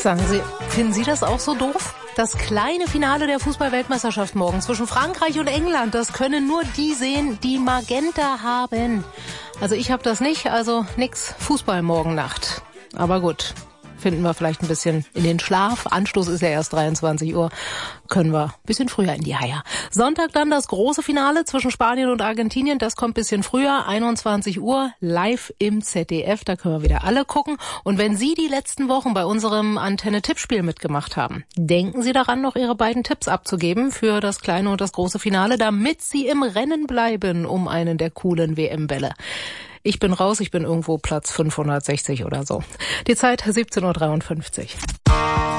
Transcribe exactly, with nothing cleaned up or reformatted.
Sagen Sie, finden Sie das auch so doof? Das kleine Finale der Fußball-Weltmeisterschaft morgen zwischen Frankreich und England, das können nur die sehen, die Magenta haben. Also ich habe das nicht, also nix Fußball morgen Nacht. Aber gut, finden wir vielleicht ein bisschen in den Schlaf. Anstoß ist ja erst dreiundzwanzig Uhr. Können wir ein bisschen früher in die Haia. Sonntag dann das große Finale zwischen Spanien und Argentinien. Das kommt ein bisschen früher, einundzwanzig Uhr, live im Z D F. Da können wir wieder alle gucken. Und wenn Sie die letzten Wochen bei unserem Antenne-Tippspiel mitgemacht haben, denken Sie daran, noch Ihre beiden Tipps abzugeben für das kleine und das große Finale, damit Sie im Rennen bleiben um einen der coolen W M-Bälle. Ich bin raus, ich bin irgendwo Platz fünfhundertsechzig oder so. Die Zeit siebzehn Uhr dreiundfünfzig.